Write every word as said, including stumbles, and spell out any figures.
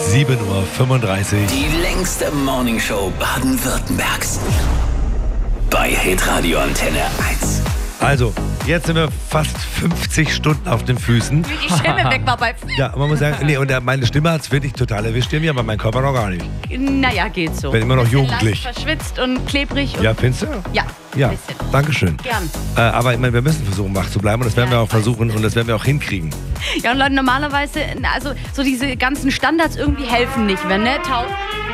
sieben Uhr fünfunddreißig. Die längste Morningshow Baden-Württembergs. Bei Hitradio Antenne eins. Also, jetzt sind wir fast fünfzig Stunden auf den Füßen. Wie die Schemme weg war bei... Ja, man muss sagen, nee, und meine Stimme hat es wirklich total erwischt, irgendwie, aber mein Körper noch gar nicht. Naja, geht so. Bin immer noch Bisschen jugendlich. leicht verschwitzt und klebrig. Und Ja, findest du? ja, Ja, ein bisschen. Dankeschön. Gern. Äh, aber ich meine, wir müssen versuchen, wach zu bleiben und das werden Ja, wir auch ich weiß. versuchen und das werden wir auch hinkriegen. Ja, und Leute, normalerweise, na, also so diese ganzen Standards irgendwie helfen nicht, wenn, ne? Tau